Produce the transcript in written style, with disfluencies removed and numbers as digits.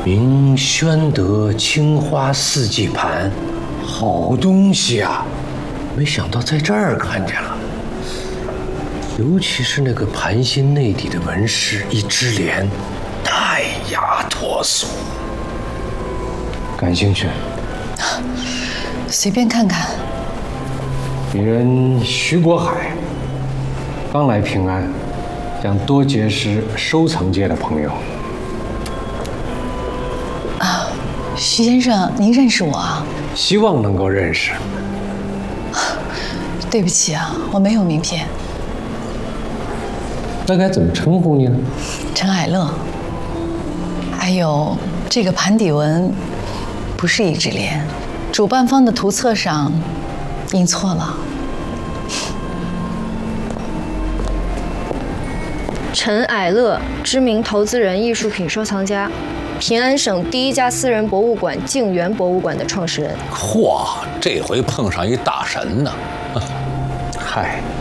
名宣德青花四季盘，好东西啊！没想到在这儿看见了，尤其是那个盘心内底的纹饰，一枝莲，太雅脱俗。感兴趣？ 随便看看。 鄙人徐国海，刚来平安，想多结识收藏界的朋友。 徐先生，您认识我啊？ 希望能够认识。 对不起啊，我没有名片。 那该怎么称呼你呢？ 陈海乐。还有这个盘底纹不是一枝莲，主办方的图册上印错了。 陈蔼乐，知名投资人、艺术品收藏家，平安省第一家私人博物馆静园博物馆的创始人。 嚯，这回碰上一大神呢！ 嗨，